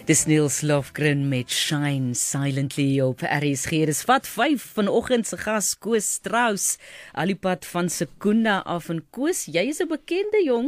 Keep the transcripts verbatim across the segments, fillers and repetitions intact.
Dis Niels Lofgren met Shine Silently op R S G. Dis vat vyf vanoggend se gas Koos Strauss, alipad van Secunda af. En Koos, jy is 'n bekende jong.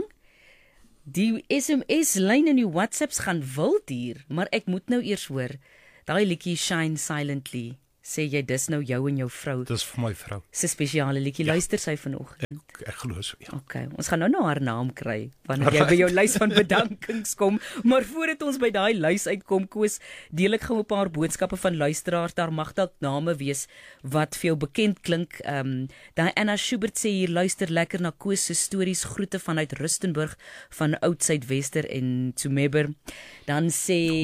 Die S M S-lyn in die WhatsApps gaan wild hier, maar ek moet nou eers hoor. Daai liedjie Shine Silently, sê jy dis nou jou en jou vrou? Dis vir my vrou. Dis 'n spesiale liedjie. Ja. Luister sy vanoggend. Ek, ek glo so, ja. Okay, ons gaan nou na haar naam kry wanneer jy by jou lys van bedankings kom. Maar voordat ons by daai lys uitkom, Koos, deel ek gou 'n paar boodskappe van luisteraars. Daar mag dalk name wees wat vir jou bekend klink. Ehm um, daai Anna Schubert sê hier luister lekker na Koos se stories. Groete vanuit Rustenburg van Oud Suidwester en Tsumebber. Dan sê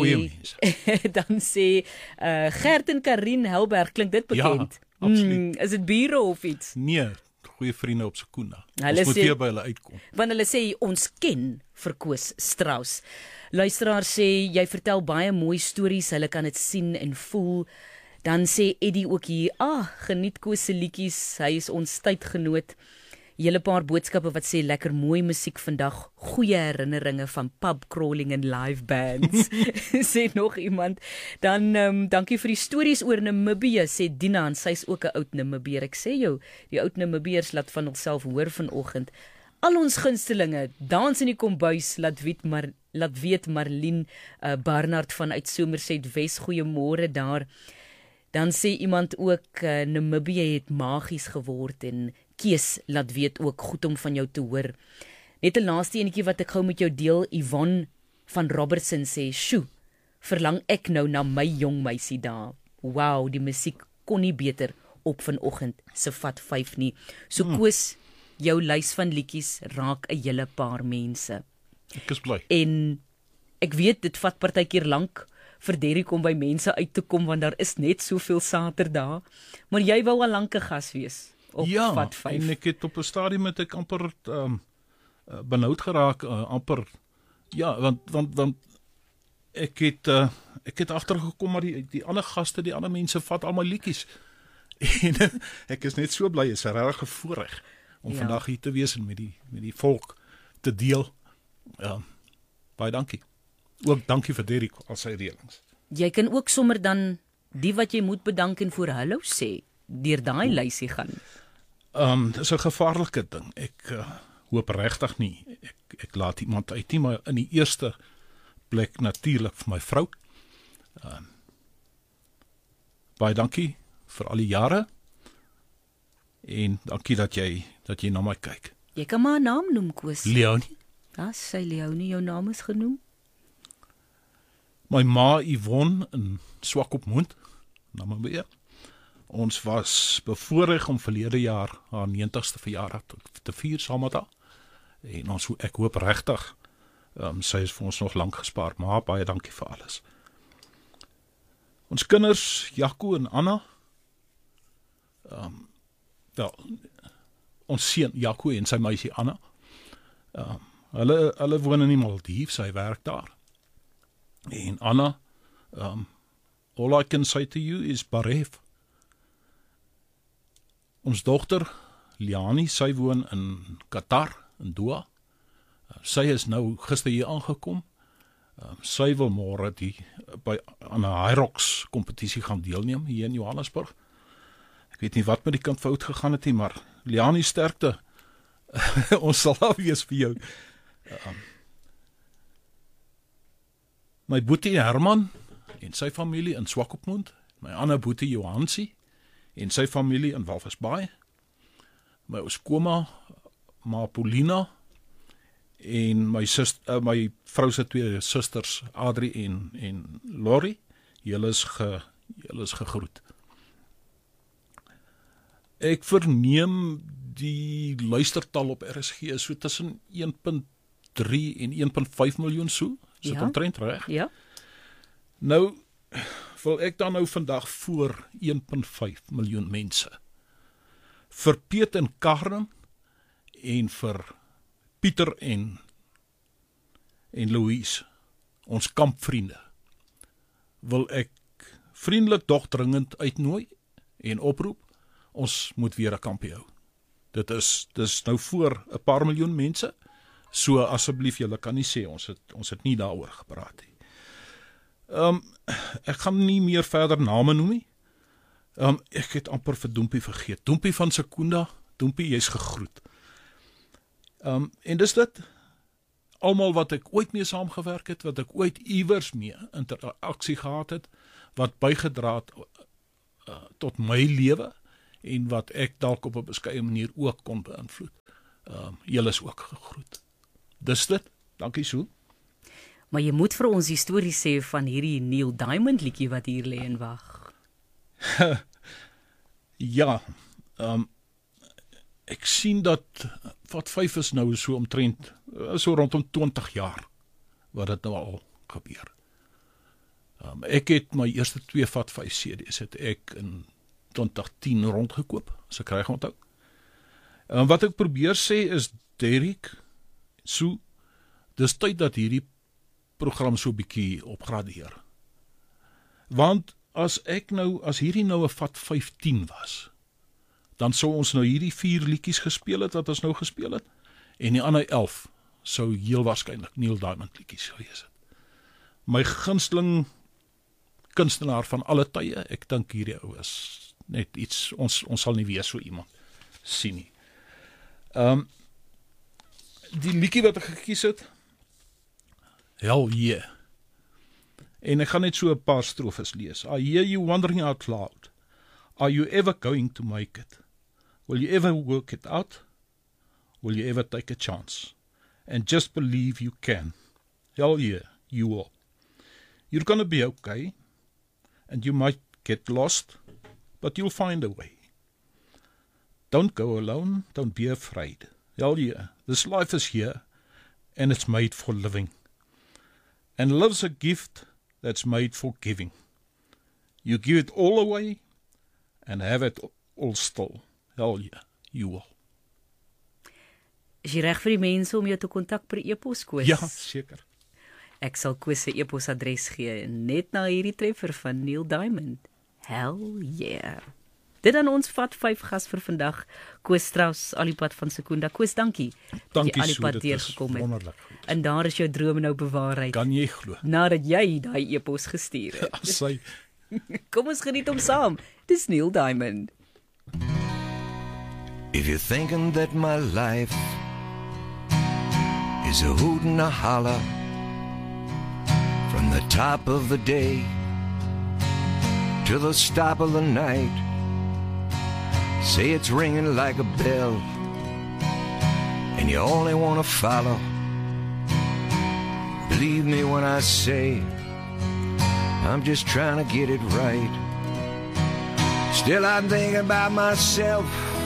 dan sê uh, Gert en Karin Helberg, klink dit bekend? Ja, absoluut. Hmm, is dit bure of iets? Nee, goeie vriende op Secunda. Hulle ons moet sê, weer by hulle uitkom. Want hulle sê ons ken vir Koos Strauss. Luisteraar sê jy vertel baie mooi stories, hulle kan dit sien en voel. Dan sê Eddie ook hier, ah, geniet Koos se liedjies, hy is ons tydgenoot. Hele paar boodskappe wat sê lekker mooi musiek vandag, goeie herinneringe van pub crawling en live bands. Sê nog iemand. Dan um, dankie vir die stories oor Namibië, sê Dina, en sy's ook 'n oud Namibier. Ek sê jou, die oud Namibiërs laat van hulself hoor vanoggend. Al ons gunstelinge, dans in die kombuis, laat weet maar laat weet Marlien uh, Barnard vanuit Somerset Wes, goeiemôre daar. Dan sê iemand ook uh, Namibië het magies geword en Kees laat weet ook goed om van jou te hoor. Net 'n laaste enetjie wat ek gou met jou deel. Yvonne van Robertson sê, "Sjoe, verlang ek nou na my jong meisie daar. Wow, die musiek kon nie beter op vanoggend se vat vyf nie." So hmm. Koos, jou lys van liedjies raak 'n hele paar mense. Ek is bly. En ek weet dit vat partykeer lank vir Derrick om by mense uit te kom, want daar is net soveel Saterdae. Maar jy wou al lank 'n gas wees. Ja, vat vyf. En ek het op 'n stadium met ek amper um, uh, benoud geraak, uh, amper, ja, want, want, want ek het, uh, ek het agtergekom, maar die, die ander gaste, die ander mense vat al my liedjies. En ek is net so bly, is 'n regte voorreg om ja. vandag hier te wees en met die, met die volk te deel. Ja, baie dankie. Ook dankie vir Derrick al sy reëlings. Jy kan ook sommer dan die wat jy moet bedank en vir hallo sê, deur daai lysie gaan. Um, dit is 'n gevaarlike ding. Ek uh, hoop regtig nie. Ek, ek laat iemand uit nie, maar in die eerste plek natuurlik vir my vrou. Um, baie dankie vir al die jare. En dankie dat jy dat jy na my kyk. Jy kan maar 'n naam noem, Koos. Leonie. Ja, sy Leonie, jou naam is genoem. My ma Yvonne in Swakopmund, Namibië. Ons was bevoorreg om verlede jaar haar negentigste verjaardag te vier saam met haar. En ons, ek hoop regtig, um, sy is vir ons nog lank gespaar, maar baie dankie vir alles. Ons kinders, Jaco en Anna, um, wel, ons seun Jaco en sy meisie Anna, um, hulle, hulle woon in die Maldives, sy werk daar. En Anna, um, all I can say to you is Baref. Ons dogter, Liani, sy woon in Qatar, in Doha. Uh, sy is nou gister hier aangekom. Uh, sy wil môre die by aan 'n Hyrox kompetisie gaan deelneem hier in Johannesburg. Ek weet nie wat met die kant fout gegaan het nie, maar Liani, sterkte. Ons sal daar wees vir jou. Uh, my boetie Herman en sy familie in Swakopmund, my ander boetie Johansie en sy familie in Walvis Bay, my oskoma, ma Paulina, en my sus, uh, my vrou se twee susters, Adri en, en Lori, julle is, ge, julle is gegroet. Ek verneem die luistertal op R S G is so tussen een punt drie en een punt vyf miljoen so, is dit ja. omtrent reg? Ja. Nou, wil ek dan nou vandag voor een punt vyf miljoen mense. Vir Piet en Karen en vir Pieter en en Louise, ons kampvriende, wil ek vriendelik dog dringend uitnooi en oproep, ons moet weer 'n kampie hou. Dit is dis nou voor 'n paar miljoen mense, so asseblief julle kan nie sê ons het ons het nie daaroor gepraat nie. Um, ek gaan nie meer verder name noem nie. Um, ek het amper vir Dompie vergeet. Dompie van Secunda, Dompie, jy's gegroet. Um, en dis dit, almal wat ek ooit mee saamgewerk het, wat ek ooit iewers mee interaksie gehad het, wat bygedra het uh, tot my lewe, en wat ek dalk op 'n beskeie manier ook kon beïnvloed. Um, julle is ook gegroet. Dis dit, dankie so. Maar jy moet vir ons die storie sê van hierdie Neil Diamond liedjie wat hier lê en wag. Ja, um, ek sien dat Vat vyf is nou so omtrent, so rondom twintig jaar, wat dit nou al gebeur. Um, ek het my eerste twee Vat vyf C D's het ek in twintig tien rondgekoop, as ek reg onthou. Um, wat ek probeer sê is, Derek, so, dis tyd dat hierdie program so bietjie opgradeer. Want as ek nou, as hierdie nou 'n Vat vyftien was, dan sou ons nou hierdie vier liedjies gespeel het, wat ons nou gespeel het, en die ander elf sou heel waarskynlik Neil Diamond liedjies gewees het. My gunsteling kunstenaar van alle tye, ek dink hierdie ou is net iets, ons, ons sal nie weer so iemand sien nie. Um, die liedjie wat ek gekies het, Hell Yeah. En ek gaan net so 'n paar strofes lees. I hear you wondering out loud. Are you ever going to make it? Will you ever work it out? Will you ever take a chance? And just believe you can. Hell yeah, you will. You're gonna be okay, and you might get lost, but you'll find a way. Don't go alone, don't be afraid. Hell yeah, this life is here, and it's made for living. And love's a gift that's made for giving. You give it all away, and have it all still. Hell yeah, you will. Is jy reg vir die mense om jou te kontak per e-pos, Koos? Ja, seker. Ek sal Koos se e-posadres gee, net na hierdie treffer van Neil Diamond. Hell yeah. Dit dan ons Vat vyf gas vir vandag, Koos Strauss, Alipad van Secunda. Koos, dankie. Dankie dat jy Alipad so, dit deurgekom is het. wonderlik. En daar is jou drome nou bewaarheid. Kan jy glo? Nadat jy daai e-pos gestuur het. As sy Kom ons geniet hom saam. Dis Neil Diamond. If you're thinking that my life is a hoot and a holler from the top of the day to the stop of the night, say it's ringing like a bell and you only want to follow, believe me when I say I'm just trying to get it right. Still I'm thinking about myself